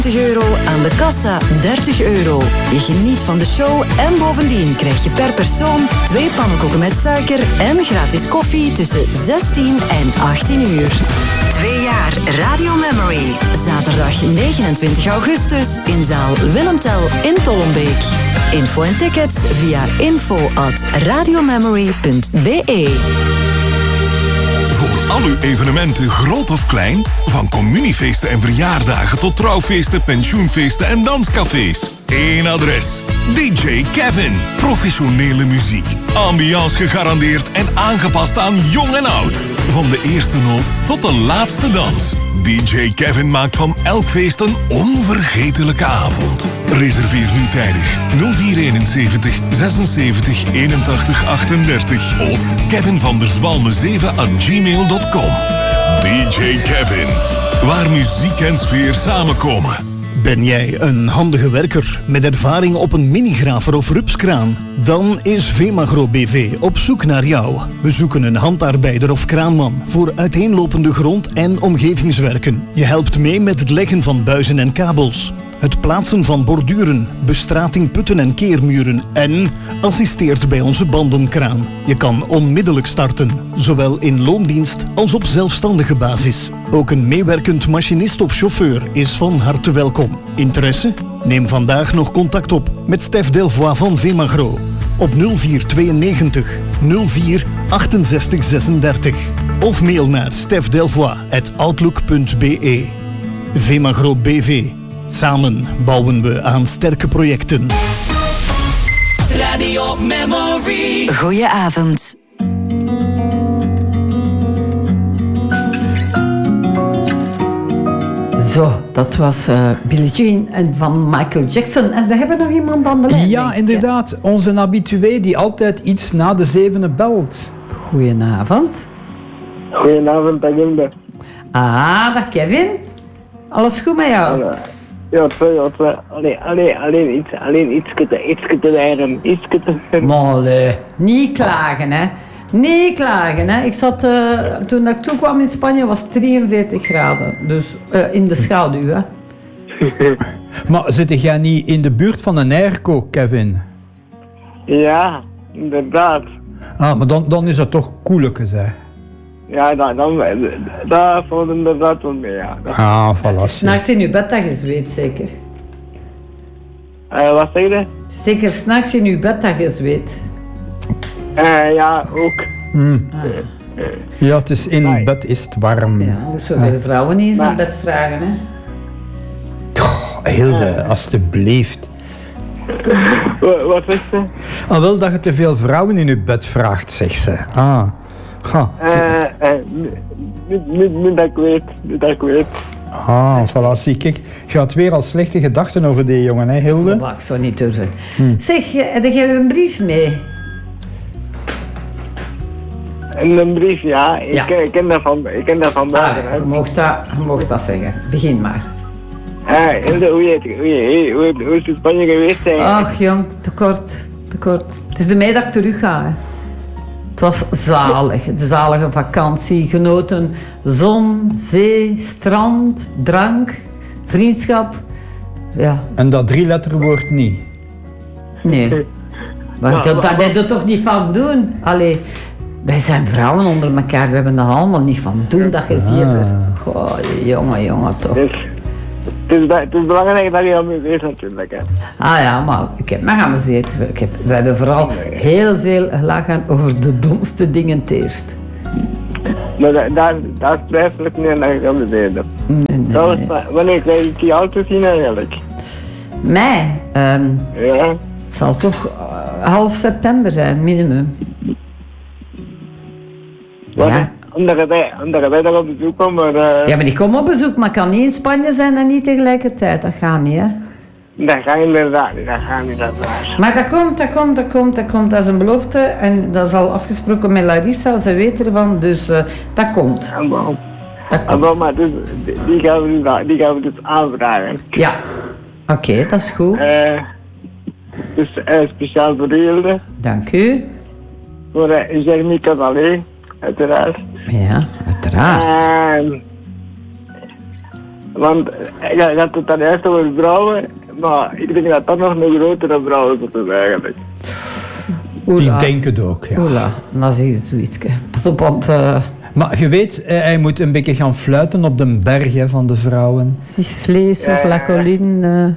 €, aan de kassa €30. Je geniet van de show en bovendien krijg je per persoon 2 pannenkoeken met suiker en gratis koffie tussen 16 en 18 uur. 2 jaar Radio Memory. Zaterdag 29 augustus in zaal Willem Tell in Tollenbeek. Info en tickets via info@radiomemory.be. Voor al uw evenementen, groot of klein, van communiefeesten en verjaardagen tot trouwfeesten, pensioenfeesten en danscafés. Eén adres. DJ Kevin. Professionele muziek. Ambiance gegarandeerd en aangepast aan jong en oud. Van de eerste noot tot de laatste dans. DJ Kevin maakt van elk feest een onvergetelijke avond. Reserveer nu tijdig 0471 76 81 38 of kevinvanderzwalme7@gmail.com. DJ Kevin, waar muziek en sfeer samenkomen. Ben jij een handige werker met ervaring op een minigraver of rupskraan? Dan is Vemagro BV op zoek naar jou. We zoeken een handarbeider of kraanman voor uiteenlopende grond- en omgevingswerken. Je helpt mee met het leggen van buizen en kabels, het plaatsen van borduren, bestrating putten en keermuren en assisteert bij onze bandenkraan. Je kan onmiddellijk starten, zowel in loondienst als op zelfstandige basis. Ook een meewerkend machinist of chauffeur is van harte welkom. Interesse? Neem vandaag nog contact op met Stef Delvoye van Vemagro op 0492 04 68 36 of mail naar stefdelvoye@outlook.be. Vemagro BV. Samen bouwen we aan sterke projecten. Radio Memory. Goedenavond. Zo, dat was Billie Jean en van Michael Jackson. En we hebben nog iemand aan de lijn. Ja, inderdaad. Onze habitué die altijd iets na de 7e belt. Goedenavond. Goedenavond, dag Hilde. Ah, dag Kevin. Alles goed met jou? Ja, alleen iets te weinig. Maar niet klagen, hè. Niet klagen, hè. Ik zat, toen ik toekwam in Spanje was het 43 graden. Dus in de schaduw, hè. Maar zit jij niet in de buurt van een airco, Kevin? Ja, inderdaad. Ah, maar dan is dat toch koelekes, hè? Ja, dat valt inderdaad wel mee, ja. Ah, voilà. S'nachts in je bed dat je zweet, zeker? Wat zeg je? Zeker s'nachts in je bed dat je zweet. Ja, ook. Ja, het is in bed is het warm. Ja, moet zoveel vrouwen niet eens naar bed vragen, hè. Hilde, alstublieft. Wat is ze? Ah, wel dat je te veel vrouwen in je bed vraagt, zegt ze. Ah. Niet dat ik weet. Ah, voilà, zie ik. Je had weer al slechte gedachten over die jongen, hè, Hilde? Oh, ik zou niet durven. Zeg, heb jij een brief mee? Een brief, ja. Ik ken dat van buiten. Je mocht dat zeggen. Begin maar. Hilde, hoe is het Spanje geweest eigenlijk? Ach jong, te kort. Het is ermee dat ik terug ga. Hè. Het was zalig. De zalige vakantie. Genoten zon, zee, strand, drank, vriendschap. Ja. En dat 3-letterwoord niet? Nee. Maar dat heb je toch niet van doen? Allee, wij zijn vrouwen onder elkaar. We hebben dat allemaal niet van doen. Dat je ziet er. Goh, jongen toch. Het is belangrijk dat je aan me weet natuurlijk. Hè. Ah ja, maar ik heb me geamuseerd. We hebben vooral heel veel gelachen over de domste dingen het eerst. Maar daar twijfel ik niet aan dat je geamuseerd hebt. Nee. Wanneer krijg ik jou te zien eigenlijk? Mij? Ja. Het zal toch half september zijn, minimum. Ja. Omdat wij daar op bezoek komen. Ja, maar die komen op bezoek, maar ik kan niet in Spanje zijn en niet tegelijkertijd. Dat gaat niet, hè? Dat gaat inderdaad niet, Maar dat komt. Dat is een belofte en dat is al afgesproken met Larissa, ze weet ervan, dus dat komt. Dat komt. Maar dus, die gaan we dus aanvragen. Ja, oké, dat is goed. Dus speciaal voor u, Hilde. Dank u. Voor Jeremy Cavalier, uiteraard. Ja, uiteraard. Want je had het dan eerst over vrouwen, maar ik denk dat dat nog een grotere vrouw is eigenlijk. Ik denk het ook, ja. Oela, dan zie je zoiets. Pas op, want... Maar je weet, hij moet een beetje gaan fluiten op de berg hè, van de vrouwen. vlees op la colline.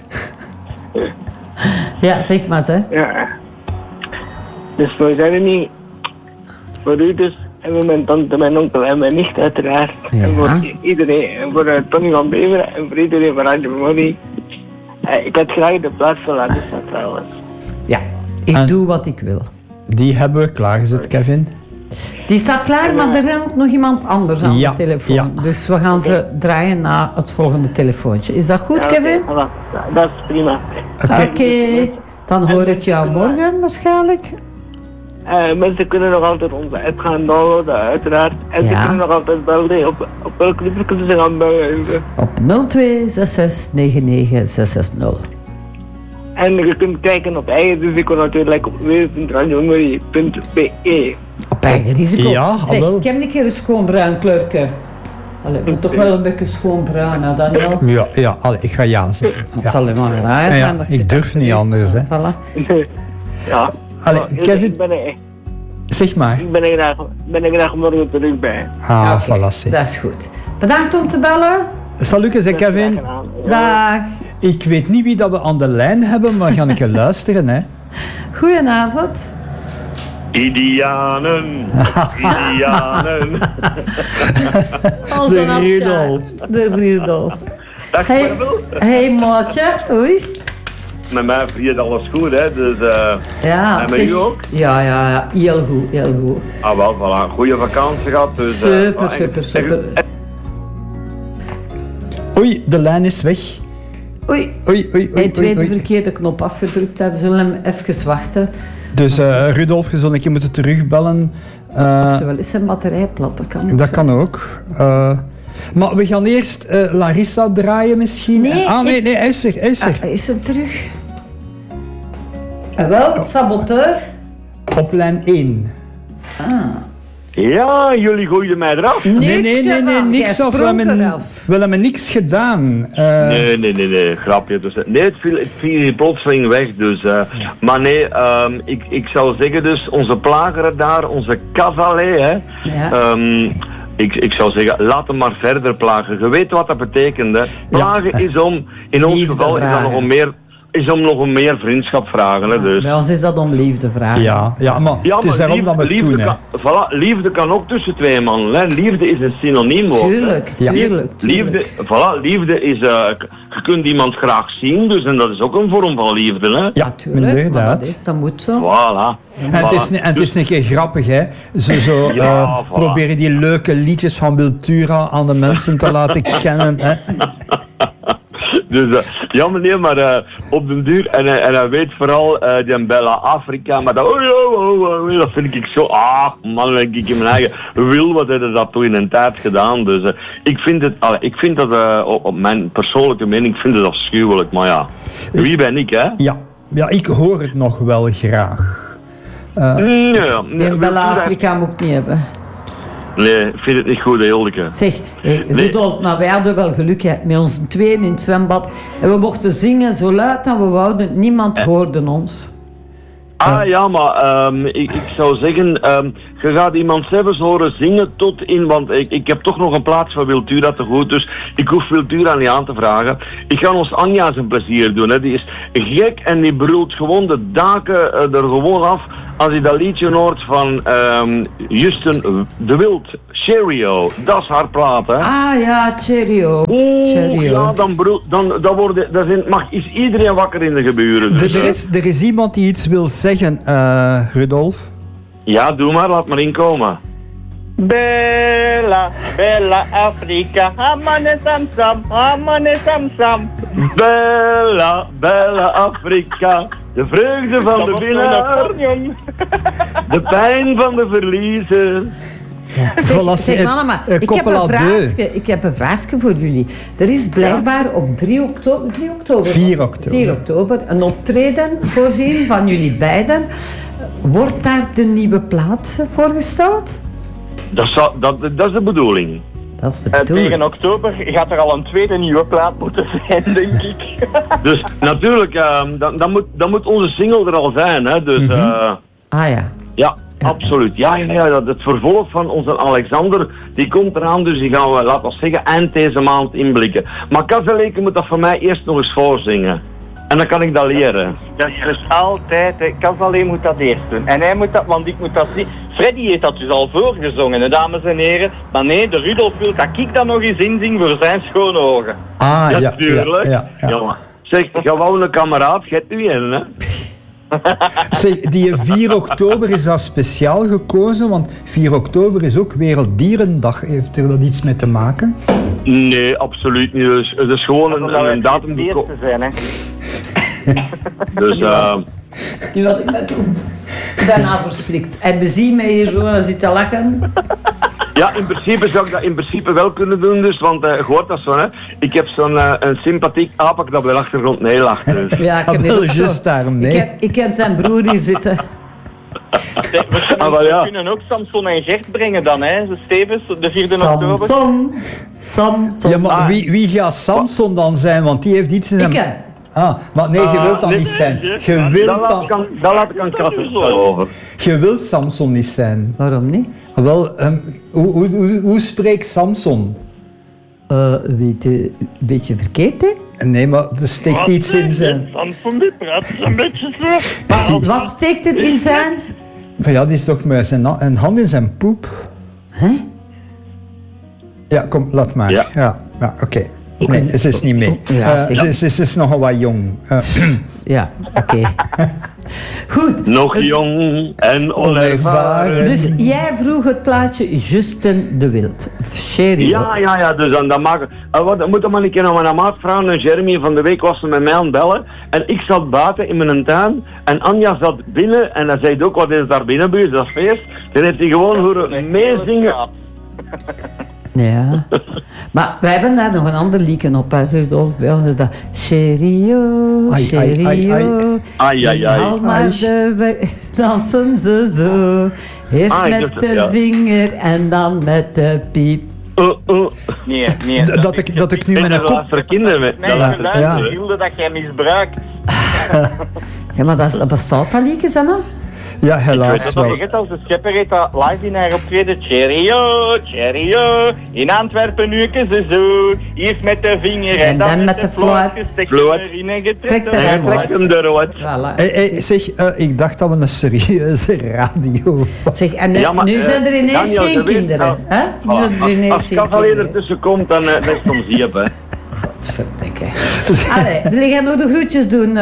Ja, zeg maar hè. Ja. Dus we zijn er niet voor u dus. En voor mijn tante, mijn onkel en mijn nicht uiteraard. Ja. En voor iedereen. En voor Tony van Beveren en voor iedereen van Radio Memory. Ik had graag de plaats van laten staan trouwens. Ja, ik doe wat ik wil. Die hebben we klaargezet, Kevin. Die staat klaar, maar er hangt nog iemand anders aan de telefoon. Ja. Dus we gaan ze draaien na het volgende telefoontje. Is dat goed, Kevin? Ja, dat is prima. Oké. Dan hoor ik jou morgen waarschijnlijk. Mensen kunnen nog altijd onze app gaan downloaden, uiteraard. En ze kunnen nog altijd bellen. Op welk nummer kunnen ze gaan bellen? Op 02 66 99 660. En je kunt kijken op eigen risico natuurlijk op www.radiomemory.be. Op eigen risico? Ja, hallo. Zeg, ik heb een keer een schoon bruin kleurke. Allee, moet toch wel een beetje schoon bruin, hè, Daniel? Ja, allee, ik ga ja zeggen. Dat zal helemaal raar zijn. Ja, ik durf niet anders, hè. Voilà. Ja. Allee, Kevin, Ik zeg maar. ben er graag morgen terug bij. Ah, Oké, voilà, zeg. dat is goed. Bedankt om te bellen. Salutjes, hè, Kevin. Dag. Ik weet niet wie dat we aan de lijn hebben, maar ga ik je luisteren, hè. Goedenavond. Indianen. Onze De Rudolf. De Rudolf. Dag, Hey maatje, hoe is het? Met mij viert alles goed, hè. Dus, Ja, en met zeg, u ook? Ja, heel goed, heel goed. Ah, wel, voilà. Goeie vakantie gehad. Dus, Super. Oei, de lijn is weg. Oei. Hij tweede verkeerde knop afgedrukt. We zullen hem even wachten. Dus Rudolf, je zal een keer moeten terugbellen. Oftewel is zijn batterij plat, dat kan ook. Dat kan ook. Maar we gaan eerst Larissa draaien misschien. Nee, Nee, hij is er. Hij is er terug. En wel, saboteur. Op lijn 1. Ja, jullie gooiden mij eraf. Nee, niks af. We hebben niks gedaan. Nee, grapje. Dus, nee, het viel plotseling weg. Dus, maar nee, ik zou zeggen dus, onze plager daar, onze Casale, hè. Ja. Ik zou zeggen, laat hem maar verder plagen. Je weet wat dat betekent, hè. Plagen is om, in ons Liefde geval, is om nog een meer vriendschap vragen, hè. Dus. Bij ons is dat om liefde vragen. Ja, maar het is daarom dat we het doen, hè. Voilà, liefde kan ook tussen twee mannen, hè. Liefde is een synoniem woord. Tuurlijk. Liefde is, je kunt iemand graag zien, dus en dat is ook een vorm van liefde, hè. Ja, Tuurlijk, inderdaad. dat moet zo. Voilà. En het is een keer grappig, hè. Zo Ja, voilà. proberen die leuke liedjes van Wiltura aan de mensen te laten kennen, hè. Dus ja meneer, maar op den duur, en hij weet vooral die Bella Afrika, maar dat vind ik zo, man, denk ik in mijn eigen wil, wat hebben dat toen in een tijd gedaan, dus ik vind dat op mijn persoonlijke mening, ik vind het afschuwelijk, maar ja, wie ben ik, hè? Ja, ik hoor het nog wel graag. Die Bella Afrika moet ik niet hebben. Nee, ik vind het niet goed, Hildeke. Zeg, Rudolf, maar wij hadden wel geluk hè, met ons tweeën in het zwembad. En we mochten zingen zo luid dat we wouden. Niemand hoorde ons. Ja, maar ik zou zeggen, je gaat iemand zelfs horen zingen tot in, want ik heb toch nog een plaats van Wiltura te goed, dus ik hoef Wiltura niet aan te vragen. Ik ga ons Anja zijn plezier doen, hè. Die is gek en die brult gewoon de daken er gewoon af als hij dat liedje hoort van Justin de Wild, Cheerio, dat is haar plaat, hè. Ja, Cheerio. Ja, is iedereen wakker in de geburen. Dus, Er is iemand die iets wil zeggen, Rudolf. Ja, doe maar, laat maar inkomen. Bella Afrika, hamane samsam. Bella Afrika, de vreugde van de winnaar, de pijn van de verliezer. Zeg mama, ik heb een vraagje voor jullie. Er is blijkbaar op 4 oktober een optreden voorzien van jullie beiden. Wordt daar de nieuwe plaats voorgesteld? Dat is de bedoeling. Dat is de bedoeling. Tegen oktober gaat er al een tweede nieuwe plaat moeten zijn, denk ik. Dus natuurlijk, dan moet onze single er al zijn, hè. Dus, Ja, absoluut. Ja, het vervolg van onze Alexander, die komt eraan, dus die gaan we, laten we zeggen, eind deze maand inblikken. Maar Kazeleke moet dat voor mij eerst nog eens voorzingen. En dan kan ik dat leren. Dat is dus altijd, Kazelé moet dat eerst doen. En hij moet dat, want ik moet dat zien. Freddy heeft dat dus al voorgezongen, hè, dames en heren. Maar nee, de Rudolf wil dat ik dat nog eens inzing voor zijn schone ogen. Natuurlijk. Ja. Maar zeg, gewoon een kameraad, get u in, hè. Zeg, die 4 oktober is dat speciaal gekozen, want 4 oktober is ook Werelddierendag. Heeft er dat iets mee te maken? Nee, absoluut niet. Dus het is gewoon een datum die te zijn, hè. Dus Nu wat ik met doen. Ik ben verschrikt. En bezie mij hier zo zitten lachen. Ja, in principe zou ik dat in principe wel kunnen doen, dus, want je hoort dat zo, hè. Ik heb zo'n een sympathiek apak dat bij de achtergrond meelacht. Dus. Ja, ik heb wel juist daarmee. Ik heb zijn broer hier zitten. We kunnen ook Samson en Gert brengen dan, hè, Stevens, de 4e oktober. Samson. Ja, maar wie gaat Samson dan zijn? Want die heeft iets in zijn... Maar nee, je wilt dat niet zijn. Je wilt dat laat ik aan Kratten over. Je wilt Samson niet zijn. Waarom niet? Wel, hoe spreekt Samson? Weet je, een beetje verkeerd, hè? Nee, maar er steekt iets in zijn... Samson, die praat een beetje zo. Wat steekt er in zijn? Ja, die is toch met een hand in zijn poep. Hè? Ja, kom, laat maar. Ja, oké. Nee, ze is niet mee. Ze is nogal wat jong. Ja, oké. Goed. Nog jong en onervaren. Dus jij vroeg het plaatje Justin de Wild. Sherry. Ja, dus dan maken we... moet maar een keer naar mijn maat vragen. En Jeremy van de week was ze met mij aan het bellen. En ik zat buiten in mijn tuin. En Anja zat binnen. En hij zei ook, wat is daar binnen, buurt? Dat is feest. Dan heeft hij gewoon horen meezingen. Ja, maar wij hebben daar nog een ander liedje op, hè, Rudolf. Bij ons is dat Cherio, Cherio. Haal maar de dansen ze zo. Eerst met de vinger en dan met de piep. Nee. Dat ik nu met een kop... Mijn geluid wilde dat jij misbruikt. Ja, maar dat bestaat dat liedje, hè? Ja, helaas wel. Als de schepper heeft dat live in haar optreden. Cheerio, in Antwerpen nu ze zo. Hier met de vinger en dan met de fluit. Trekt hem eruit. Zeg, ik dacht dat we een serieuze radio... Zeg, en nu zijn er ineens geen kinderen. Als Kavalé ertussen komt, dan is het om ziep, hè. Godverdikke. Allee, wil jij nog de groetjes doen,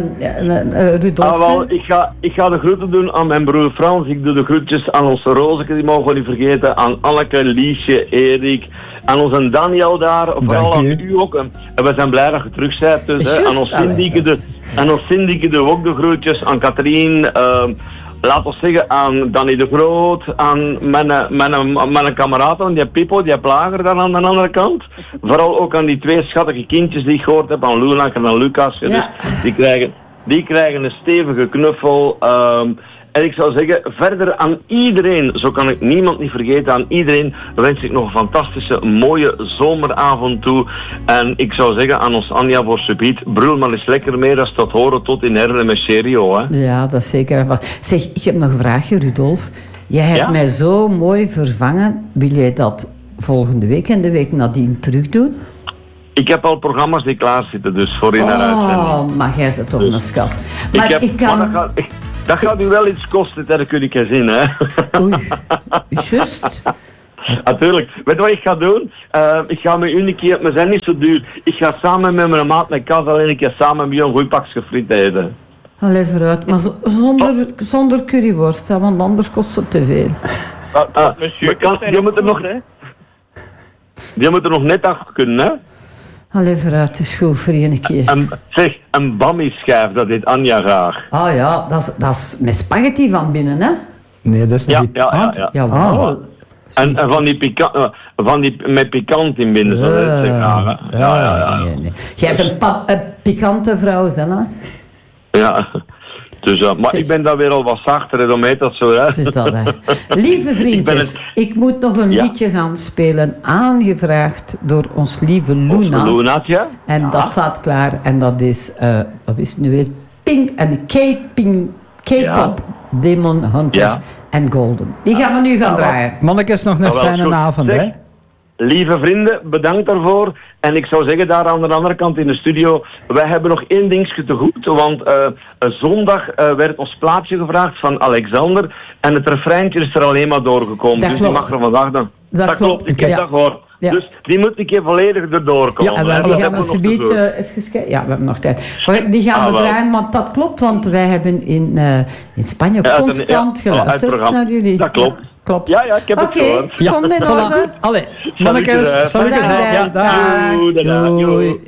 Rudolf? Ik ga de groeten doen aan mijn broer Frans. Ik doe de groetjes aan onze Rozeke, die mogen we niet vergeten. Aan Anneke, Liesje, Erik. Aan onze Daniel daar. Vooral aan u ook. En we zijn blij dat je terug bent. Dus, aan ons Cindyke doen we ook de groetjes. Aan Katrien. Laat ons zeggen, aan Danny de Groot, aan mijn kameraden, die Pippo, die Plager daar aan de andere kant. Vooral ook aan die 2 schattige kindjes die ik gehoord heb, aan Luna en aan Lucas. Ja. Dus die krijgen een stevige knuffel. En ik zou zeggen, verder aan iedereen, zo kan ik niemand niet vergeten, aan iedereen wens ik nog een fantastische, mooie zomeravond toe. En ik zou zeggen aan ons Anja voor subiet, brul maar eens lekker meer als dat horen tot in Herne met Cherio, hè. Ja, dat is zeker. Zeg, ik heb nog een vraagje, Rudolf. Jij hebt mij zo mooi vervangen. Wil jij dat volgende week en de week nadien terug doen? Ik heb al programma's die klaar zitten, dus voor in haar uitzending. Oh, maar jij bent toch een schat. Maar ik kan... Dat gaat u wel iets kosten, dat kun ik eens zien, hè. Oei, juist. Natuurlijk. Weet je wat ik ga doen? Ik ga met u een keer, we zijn niet zo duur, ik ga samen met mijn maat met Kas alleen een keer samen met u een goed pakje friet eten. Allee, vooruit. Maar zonder curryworst, hè, want anders kost het te veel. Die moet er nog net af kunnen, hè. Allee, vooruit, het is goed voor een keer. Een bammy-schijf, dat heet Anja graag. Oh ja, dat is met spaghetti van binnen, hè? Nee, dat is niet... Ja. Jawel. En van die met pikant in binnen, zo dat is graag, hè. Ja. Nee. Jij hebt een pikante vrouw, hè? Ja. Dus, maar ik ben daar weer al wat zachter, dan heet dat zo. Hè? Het is dat, hè. Lieve vriendjes, ik moet nog een liedje gaan spelen, aangevraagd door ons lieve Luna. Lunaatje. En dat staat klaar. En dat is, wat is het nu weer? Pink en K-pop, Demon Hunters en Golden. Die gaan we nu gaan draaien. Mannekes, nog een fijne avond, hè? Lieve vrienden, bedankt daarvoor. En ik zou zeggen, daar aan de andere kant in de studio, wij hebben nog één dingetje te goed. Want zondag werd ons plaatje gevraagd van Alexander. En het refreintje is er alleen maar doorgekomen. Dat dus klopt. die mag er vandaag dan. Dat klopt, ik heb dat gehoord. Ja. Dus die moet een keer volledig erdoor komen. Ja, die gaan we subiet even kijken. Ja, we hebben nog tijd. Maar die gaan we draaien, want dat klopt. Want wij hebben in Spanje constant geluisterd naar jullie. Dat klopt. Klopt. Ja, ik heb het gehoord. Oké, kom in orde. Allee, mannekes, salutjes. Doei.